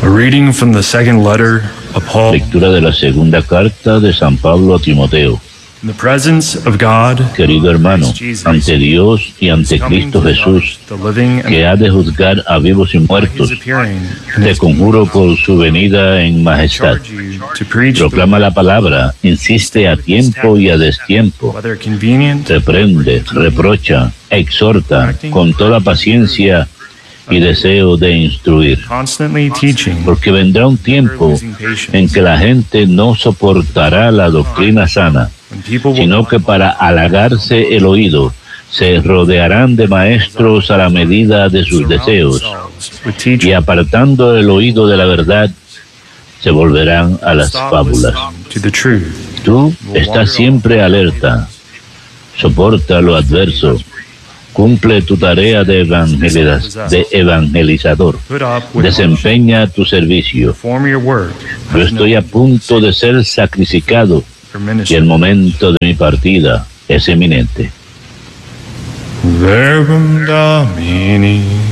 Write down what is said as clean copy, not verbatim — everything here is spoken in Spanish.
A reading from the second letter of Paul. Lectura de la segunda carta de San Pablo a Timoteo. In the presence of God, Querido hermano, ante Dios y ante Cristo Jesús, que ha de juzgar a vivos y muertos, te conjuro por su venida en majestad. Proclama la palabra, insiste a tiempo y a destiempo, reprende, reprocha, exhorta con toda paciencia y deseo de instruir, porque vendrá un tiempo en que la gente no soportará la doctrina sana, sino que para halagarse el oído se rodearán de maestros a la medida de sus deseos, y apartando el oído de la verdad se volverán a las fábulas. Tú estás siempre alerta, soporta lo adverso, cumple tu tarea de evangelizador, desempeña tu servicio. Yo estoy a punto de ser sacrificado y el momento de mi partida es eminente. Verbum Domini.